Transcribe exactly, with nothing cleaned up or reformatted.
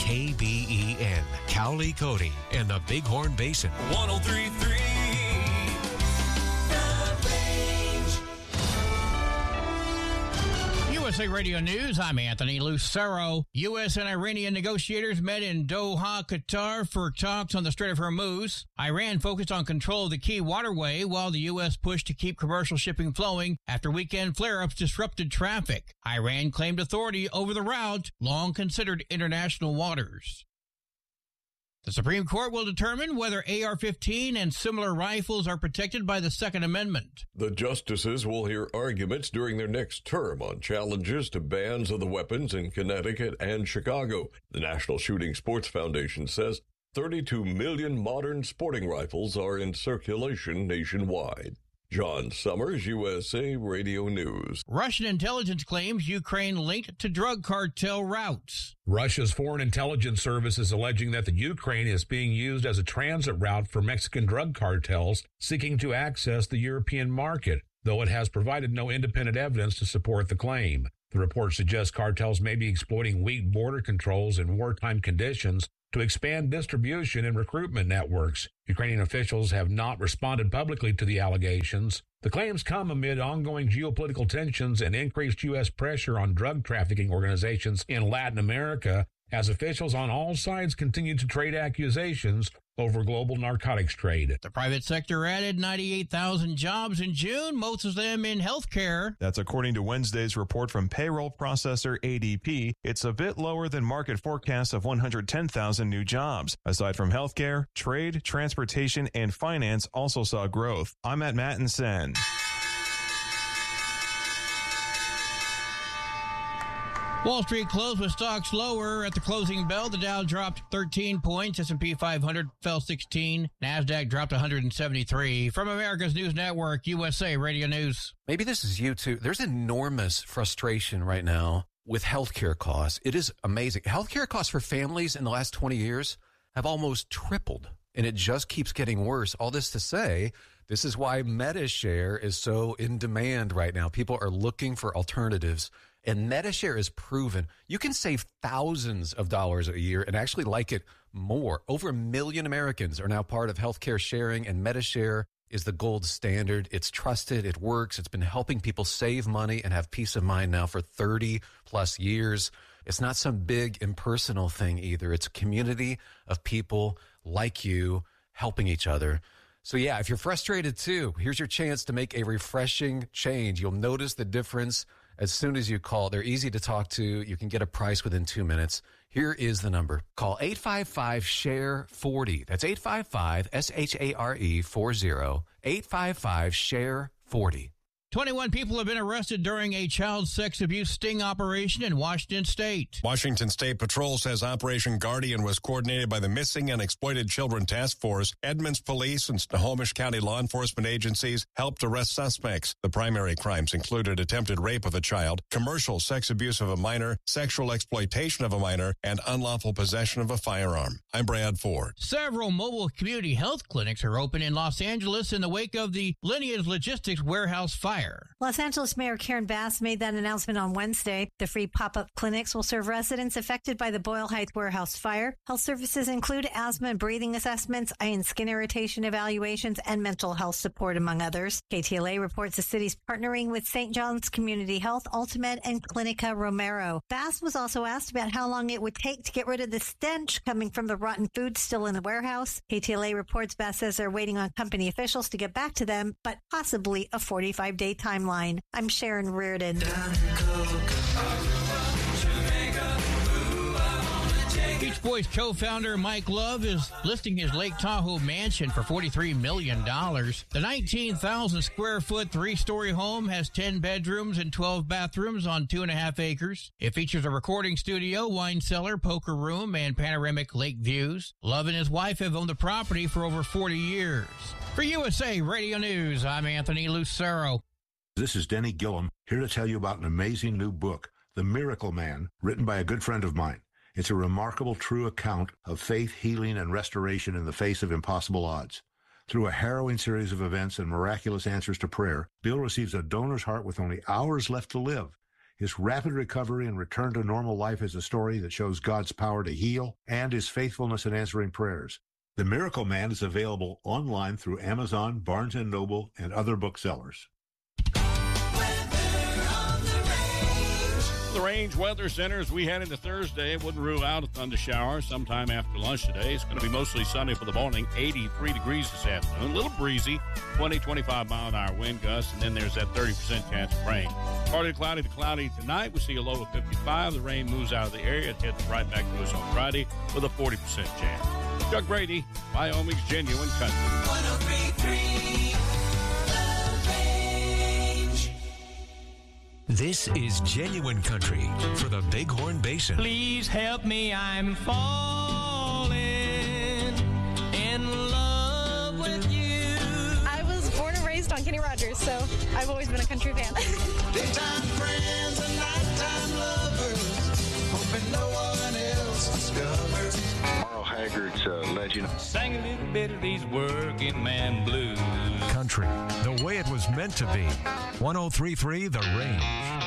K B E N, Cowley, Cody, and the Bighorn Basin. one oh three point three U S A Radio News, I'm Anthony Lucero. U S and Iranian negotiators met in Doha, Qatar for talks on the Strait of Hormuz. Iran focused on control of the key waterway while the U S pushed to keep commercial shipping flowing after weekend flare-ups disrupted traffic. Iran claimed authority over the route, long considered international waters. The Supreme Court will determine whether A R fifteen and similar rifles are protected by the Second Amendment. The justices will hear arguments during their next term on challenges to bans of the weapons in Connecticut and Chicago. The National Shooting Sports Foundation says thirty-two million modern sporting rifles are in circulation nationwide. John Summers, U S A Radio News. Russian intelligence claims Ukraine linked to drug cartel routes. Russia's Foreign Intelligence Service is alleging that the Ukraine is being used as a transit route for Mexican drug cartels seeking to access the European market, though it has provided no independent evidence to support the claim. The report suggests cartels may be exploiting weak border controls in wartime conditions to expand distribution and recruitment networks. Ukrainian officials have not responded publicly to the allegations. The claims come amid ongoing geopolitical tensions and increased U S pressure on drug trafficking organizations in Latin America as officials on all sides continue to trade accusations over global narcotics trade. The private sector added ninety-eight thousand jobs in June, most of them in healthcare. That's according to Wednesday's report from payroll processor A D P. It's a bit lower than market forecasts of one hundred ten thousand new jobs. Aside from healthcare, trade, transportation, and finance also saw growth. I'm at Mattinson. Wall Street closed with stocks lower at the closing bell. The Dow dropped thirteen points. S and P five hundred fell sixteen. NASDAQ dropped one hundred seventy-three. From America's News Network, U S A Radio News. Maybe this is you too. There's enormous frustration right now with healthcare costs. It is amazing. Healthcare costs for families in the last twenty years have almost tripled, and it just keeps getting worse. All this to say, this is why MediShare is so in demand right now. People are looking for alternatives. And MediShare is proven you can save thousands of dollars a year and actually like it more. Over a million Americans are now part of healthcare sharing, and MediShare is the gold standard. It's trusted. It works. It's been helping people save money and have peace of mind now for thirty plus years. It's not some big impersonal thing either. It's a community of people like you helping each other. So yeah, if you're frustrated too, here's your chance to make a refreshing change. You'll notice the difference as soon as you call. They're easy to talk to. You can get a price within two minutes. Here is the number. Call eight five five, S H A R E, forty. That's eight five five, S H A R E, forty. eight five five, S H A R E, forty. twenty-one people have been arrested during a child sex abuse sting operation in Washington State. Washington State Patrol says Operation Guardian was coordinated by the Missing and Exploited Children Task Force. Edmonds Police and Snohomish County law enforcement agencies helped arrest suspects. The primary crimes included attempted rape of a child, commercial sex abuse of a minor, sexual exploitation of a minor, and unlawful possession of a firearm. I'm Brad Ford. Several mobile community health clinics are open in Los Angeles in the wake of the Lineage Logistics warehouse fire. Los Angeles Mayor Karen Bass made that announcement on Wednesday. The free pop-up clinics will serve residents affected by the Boyle Heights warehouse fire. Health services include asthma and breathing assessments, eye and skin irritation evaluations, and mental health support, among others. K T L A reports the city's partnering with Saint John's Community Health, Ultimate, and Clinica Romero. Bass was also asked about how long it would take to get rid of the stench coming from the rotten food still in the warehouse. K T L A reports Bass says they're waiting on company officials to get back to them, but possibly a forty-five day timeline. I'm Sharon Reardon. Beach Boys co-founder Mike Love is listing his Lake Tahoe mansion for forty-three million dollars. The nineteen thousand square foot three-story home has ten bedrooms and twelve bathrooms on two and a half acres. It features a recording studio, wine cellar, poker room, and panoramic lake views. Love and his wife have owned the property for over forty years. For U S A Radio News, I'm Anthony Lucero. This is Denny Gillum, here to tell you about an amazing new book, The Miracle Man, written by a good friend of mine. It's a remarkable, true account of faith, healing, and restoration in the face of impossible odds. Through a harrowing series of events and miraculous answers to prayer, Bill receives a donor's heart with only hours left to live. His rapid recovery and return to normal life is a story that shows God's power to heal and his faithfulness in answering prayers. The Miracle Man is available online through Amazon, Barnes and Noble, and other booksellers. The Range Weather Center, as we head into Thursday, wouldn't rule out a thunder shower sometime after lunch today. It's going to be mostly sunny for the morning, eighty-three degrees this afternoon. A little breezy, twenty, twenty-five mile an hour wind gusts, and then there's that thirty percent chance of rain. Partly cloudy to cloudy tonight. We see a low of fifty-five. The rain moves out of the area. It heads right back to us on Friday with a forty percent chance. Chuck Brady, Wyoming's Genuine Country. one oh three point three This is Genuine Country for the Bighorn Basin. Please help me, I'm falling in love with you. I was born and raised on Kenny Rogers, so I've always been a country fan. Daytime friends and nighttime lovers, hoping no one else discovers. Merle Haggard's uh, legend. Sang a little bit of these working man blues. Country, the way it was meant to be. one oh three point three The Range.